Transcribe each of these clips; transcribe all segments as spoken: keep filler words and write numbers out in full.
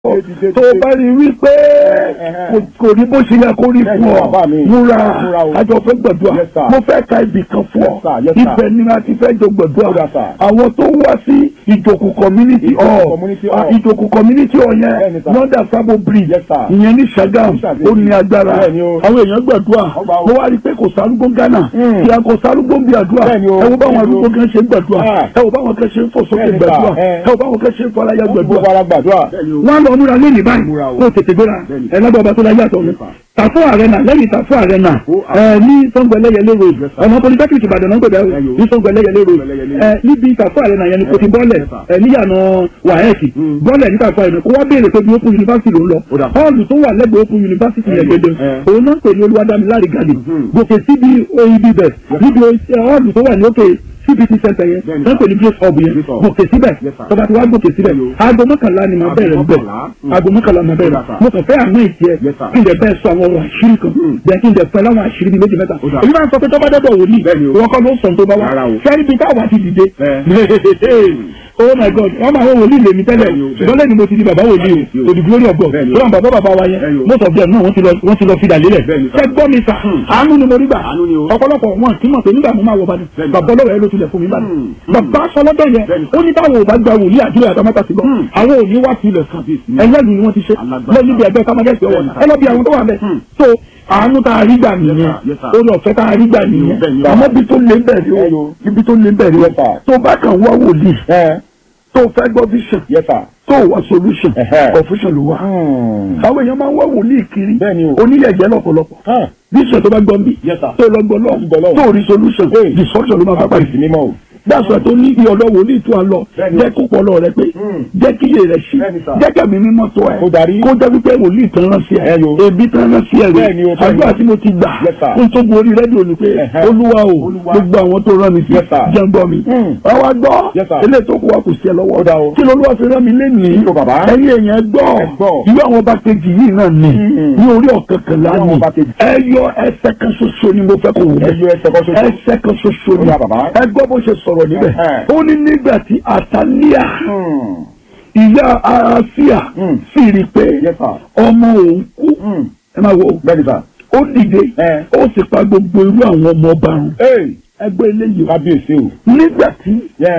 tó bá rí wípé kò ní bó ṣe yẹ kó rí fún ọ múra àjọ fẹ́ gbàdúrà mo fẹ́ ka ibì kan fún ọ ibẹ̀ ni a ti fẹ́ jọ gbàdúrà àwọn tó wá sí ìjòkù community hall ìjòkù community hall yẹn lọ́dà sábò bridge ìyẹn ní Ṣàgámù ó ní agbára àwọn èèyàn gbàdúrà mo wá rí pé kò sárúgbó Ghana kí a kò sárúgbó bí àdúrà ẹ wo báwọn arúgbó kan ṣe ń gbàdúrà ẹ wo báwọn kan ṣe ń fò sókè gbàdúrà ẹ wo báwọn kan ṣe ń faraya gbàdúrà wọn lọ múra lẹ́yìn báyìí kó tètè gbéra ẹ lábẹ́ ọba tó láyé àtọ̀ mi Tàfó Arena lẹ́yìn Tàfó Arena ẹ ní Sango Ẹlẹ́yẹlé road ọmọ polytechnic Ìbàdàn náà gbọdọ̀ ní Sango Ẹlẹ́yẹlé road ẹ níbi Tàfó Arena yẹn ni kò ti bọ́ọ̀lẹ̀ ẹ níyànà wàhẹ́ẹ̀kì bọ́ọ̀lẹ̀ ní Tàfó Arena kó wá béèrè pé bí Open University ló ń lọ họ́ọ̀lù tó wà lẹ́gbẹ̀ẹ́ Open University yẹn gbẹdẹ òun náà pè ní Olúwadámiláre gàdì gòkè síbi oib bẹ̀ níbi họ́ọ̀lù tó wà ní òkè C B T center yẹn wọ́n pè ní Grace Hub yẹn gòkè síbẹ̀ tọ́ba tí wàá gòkè síbẹ̀ aago mọ́kànlá ni màá bẹ̀rẹ̀ bẹ̀ aago mọ́kànlá màá bẹ̀rẹ̀ mo kàn fẹ́ àmọ́ ìtì ẹ̀ kí n dẹ̀ bẹ́ẹ̀ sọ àwọn ọ̀rọ̀ àṣírí kan bẹ́ẹ̀ kí n dẹ̀ fẹ́ láwọn àṣírí bíi méjì mẹ́ta èyí máa ń sọ pé tọ́ba dẹ́bọ̀ wò ní ìwọ kọ́ ló ń sọ̀n tó bá wà sẹ́ni bíi táwa ti dìde oh my God wọ́n máa wọ́n wòlíì lèmi tẹ́lẹ̀ ṣùgbọ́n lẹ́ni mo ti di bàbá wòlíì o to the glory of God wọ́n bàbá bàbá wa yẹn most of them náà wọ́n ti lọ fìdà lélẹ̀ ṣẹ́ gbọ́ mi sà àánú ni mo rí gbà ọ̀pọ̀lọpọ̀ wọn kì í mọ̀ pé nígbà mo máa wọ Ìbàdàn bàbá ọlọ́wọ́ ẹ ló tilẹ̀ fún mi bàdàn bàbá sọlọ́dọ̀ yẹn ó ní báwo ò bá gba wòlíì àdúrà àtàmọ́ta sí lọ àwọn ò ní wá sílẹ̀ kan ẹ̀yẹ́ lu ni wọ́n ti ṣe lẹ́yìn ibi ẹgbẹ́ kámágẹ́sì ọwọ́ ẹ lọ bí àwọn tó wà bẹ́ẹ̀ so àánú tá a rí gbà nìyẹn orí ọ̀fẹ́ tá a rí gbà nìyẹn àmọ́ ibi tó lé bẹ̀rẹ̀ o ibi tó lé bẹ̀rẹ̀ o tó bá kàn wá wòlíì tó fẹ́ gbọ́ vision tó wá solution confusion ló wà àwọn èèyàn máa ń wá wòlíì kiri oníyẹ̀jẹ̀ lọ́pọ̀lọpọ̀ vision tó bá gbọ́ bí tó lọ gbọ́ lọ tó rí solution destruction ló máa bá pàdé dáṣọ tó ní iye ọ̀dọ́ wòlíì tó à ń lọ jẹ́ kó pọ̀lọ́ rẹ pé jẹ́ kí iye rẹ̀ ṣí jẹ́ kẹ́mi mímọ́ tó ẹ̀ kó jẹ́ wípé wòlíì tán rán sí ẹ̀ ebi tán rán sí ẹ̀ rẹ̀ àdúrà tí mo ti gbà kó tó bu orí rédíò ni pé olúwa o gbogbo àwọn tó rán mi sí jẹ́ ń gbọ́ mi ọwọ́ gbọ́ eléyìí tó kó wa kò sí ẹ lọ́wọ́ kí lolúwa fi rán mi lénìí ẹ̀yin èèyàn gbọ́ irú àwọn bá kejì yìí náà ni ní orí ọ̀kẹ́kẹ̀lá ni ẹ yọ ẹsẹ̀ kan ṣoṣo ni mo fẹ́ kó wò ẹsẹ̀ kan ṣoṣo ni ẹ gbọ́ bó ṣe sọ sọ̀rọ̀ níbẹ̀ ó ní nígbà tí Àtàlíà ìyá Àsíà sì rí i pé ọmọ òun kú ẹ máa wo ó dìde ó sì pa gbogbo irú àwọn ọmọ ọba run ẹgbẹ́ eléyìí kábíyèsí o nígbà tí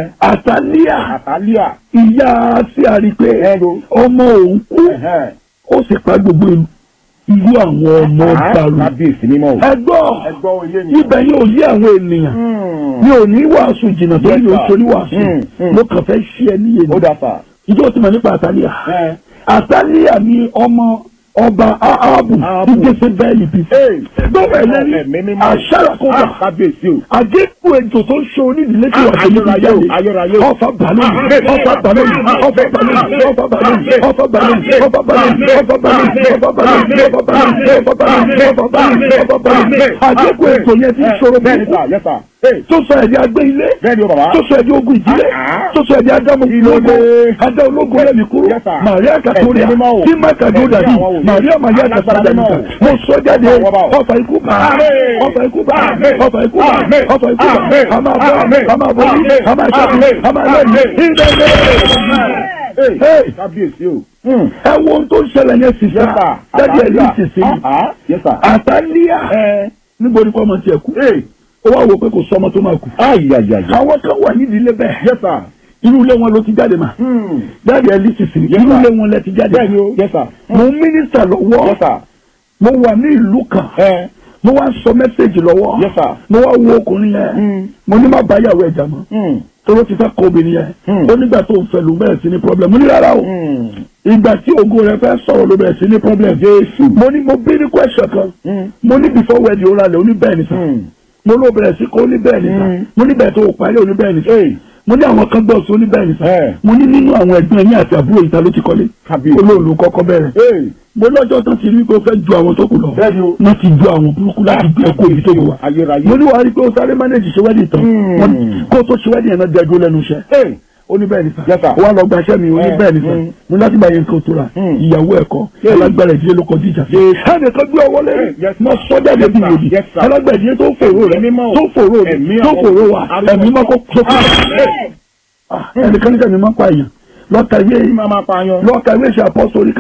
Àtàlíà ìyá Àsíà rí i pé ọmọ òun kú ó sì pa gbogbo irú irú àwọn ọmọ ọgbàrún ẹgbọ́ ibẹ̀ yóò yí àwọn ènìyàn mi ò ní wàásù jìnnà tó ní oṣù oníwàásù mo kàn fẹ́ ṣí ẹ níyẹn ní ìjọ tí mo nípa Àtàlíà Àtàlíà ní ọmọ ọba Áhábù ní Jésébẹ́lì bí gbọ́dọ̀ ẹlẹ́rìí àṣàràkọ́gbà àgékù ètò tó ń ṣe onídìílé tí wàá ṣe níbi jáde ọfà balẹ̀ ọfà balẹ̀ ọfà balẹ̀ ọfà balẹ̀ ọfà balẹ̀ ọfà balẹ̀ ọfà balẹ̀ ọfà balẹ̀ ọfà balẹ̀ ọfà balẹ̀ ọfà balẹ̀ ọfà balẹ̀ ọfà balẹ̀ àgékù ètò yẹn ti ṣòro bẹ́ẹ̀ tó sọ ẹ̀dí agbé ilé tó sọ ẹ̀dí ogun ìdílé tó sọ ẹ̀dí adámu ológo adá ológo lẹ́mi kúrò Màríà Kàtóríà tí mákàdó dàbí Màríà Màríà Kàtóríà mo sọ jáde ọfà ikú bá ọfà ikú bá ọfà ikú bá ọfà ikú bá a máa bọ́ a máa bọ́ a máa ṣàbí a máa lẹ́yìn ìdẹ́gbẹ́ kábíyèsí o ẹ wo ohun tó ń ṣẹlẹ̀ yẹn sì sá jáde ẹ̀ ní ìsinsìnyí Àtàlíà níbo ni kò mọ̀ tiẹ̀ kú ó wá wò pé kò sọmọ tó máa kú. àwọn kan wà nídìí ilé bẹ́ẹ̀. irú ilé wọn ló ti jáde mà. jáde ẹ lísìsì irú ilé wọn lẹ ti jáde. mo mínísítà lọ́wọ́ mo wà ní ìlú kan mo wá sọ mẹ́sẹ̀gì lọ́wọ́ mo wá wo ọkùnrin yẹn mo ní má bá yàwó ẹ̀jà mọ́ tóró ti fẹ́ kọ obìnrin yẹn ó nígbà tó ń fẹ́ ló bẹ̀rẹ̀ sí ní problem mo ní rárá o ìgbà tí ògo rẹ fẹ́ sọ̀rọ̀ ló bẹ̀rẹ̀ sí ní problem mo ní mo bí ní question kan mo ní before wedding ó ralẹ̀ ó ní bẹ́ẹ̀ ni sàn mo ló bẹ̀rẹ̀ sí kó ní bẹ́ẹ̀ ni sàn mo ní bẹ́ẹ̀ tó o parí ó ní bẹ́ẹ̀ ni sàn mo ní àwọn kan gbọ́ sí ó ní bẹ́ẹ̀ ni sàn mo ní nínú àwọn ẹ̀gbọ́n ẹ̀yìn àti àbúrò ìta ló ti kọ́lé olóòlù kọ́kọ́ bẹ̀rẹ̀ mo lọ́jọ́ tán ti rí pé ó fẹ́ ju àwọn tó kù lọ wọ́n ti ju àwọn burúkú láti gbé ẹ̀kọ́ ibi tó wà mo ní wàá rí pé ó sáré mánéjì ṣe wẹ́dì tán kó tó ṣe wẹ́dì yẹn náà dẹ́gbó lẹ́nu iṣẹ́ ó ní bẹ́ẹ̀ ni sà wọ́n lọ gbaṣẹ́ mi ó ní bẹ́ẹ̀ ni sà mo láti bá yẹn kan tó ra ìyàwó ẹ̀kọ́ alágbára ìdílé ló kọjú ìjà ẹnì kan gbé ọwọ́ lẹ́yìn mọ sọ́jà lẹ́bi yòdì alágbára ìdílé tó fòró rẹ tó fòró rẹ tó fòró wa ẹ̀mí mọ́ kó tó kó ẹnì kan níta mi máa ń pa èèyàn lọ́ọ̀kà ìwé ṣe àpọ́sórí